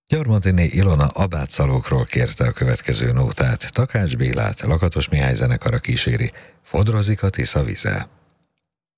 Gyarmatini Ilona Abátszalókról kérte a következő nótát. Takács Bélát Lakatos Mihály zenekara kíséri. Fodrozik a Tisza vize.